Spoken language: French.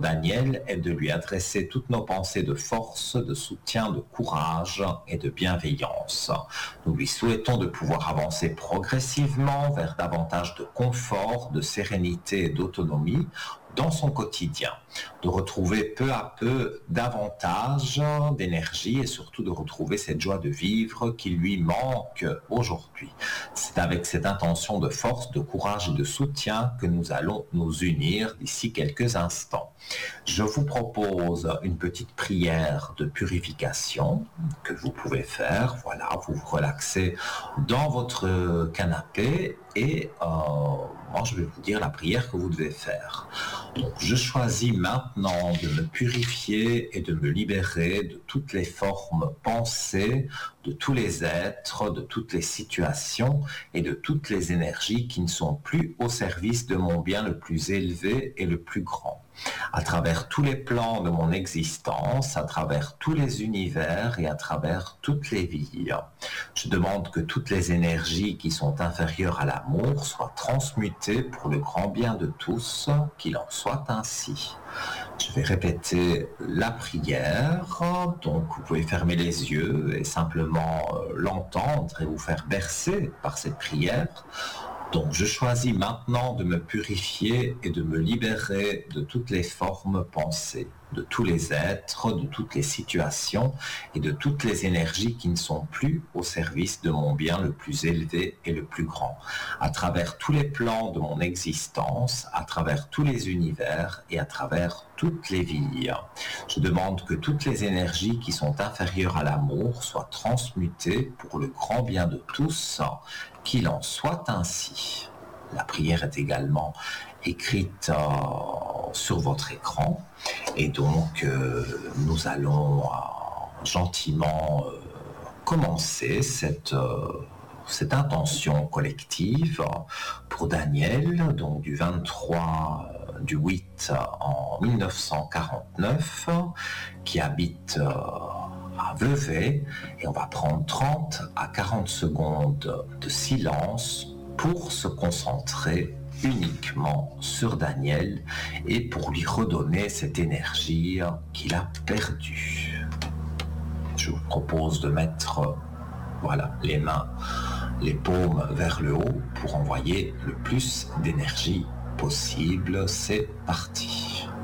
Daniel est de lui adresser toutes nos pensées de force, de soutien, de courage et de bienveillance. Nous lui souhaitons de pouvoir avancer progressivement vers davantage de confort, de sérénité et d'autonomie dans son quotidien, de retrouver peu à peu davantage d'énergie et surtout de retrouver cette joie de vivre qui lui manque aujourd'hui. C'est avec cette intention de force, de courage et de soutien que nous allons nous unir d'ici quelques instants. Je vous propose une petite prière de purification que vous pouvez faire. Voilà, vous vous relaxez dans votre canapé et moi je vais vous dire la prière que vous devez faire. Donc, je choisis maintenant de me purifier et de me libérer de toutes les formes pensées, de tous les êtres, de toutes les situations et de toutes les énergies qui ne sont plus au service de mon bien le plus élevé et le plus grand. À travers tous les plans de mon existence, à travers tous les univers et à travers toutes les vies. Je demande que toutes les énergies qui sont inférieures à l'amour soient transmutées pour le grand bien de tous, qu'il en soit ainsi. Je vais répéter la prière, donc vous pouvez fermer les yeux et simplement l'entendre et vous faire bercer par cette prière. Donc je choisis maintenant de me purifier et de me libérer de toutes les formes pensées, de tous les êtres, de toutes les situations et de toutes les énergies qui ne sont plus au service de mon bien le plus élevé et le plus grand, à travers tous les plans de mon existence, à travers tous les univers et à travers toutes les vies. Je demande que toutes les énergies qui sont inférieures à l'amour soient transmutées pour le grand bien de tous, qu'il en soit ainsi. La prière est également écrite sur votre écran et donc nous allons gentiment commencer cette intention collective pour Daniel, donc du 23 du 8 en 1949, qui habite à Vevey, et on va prendre 30 à 40 secondes de silence pour se concentrer uniquement sur Daniel et pour lui redonner cette énergie qu'il a perdue. Je vous propose de mettre les mains, les paumes vers le haut pour envoyer le plus d'énergie possible. C'est parti.